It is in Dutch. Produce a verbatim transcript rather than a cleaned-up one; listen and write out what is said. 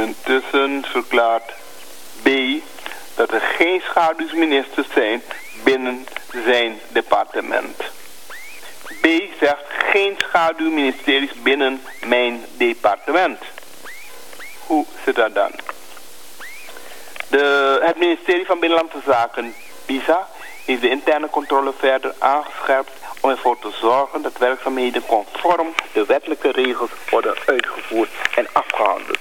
Intussen verklaart B dat er geen schaduwministers zijn binnen zijn departement. B zegt geen schaduwministeries binnen mijn departement. Hoe zit dat dan? De, het ministerie van Binnenlandse Zaken, B I S A, heeft de interne controle verder aangescherpt om ervoor te zorgen dat werkzaamheden conform de wettelijke regels worden uitgevoerd en afgehandeld.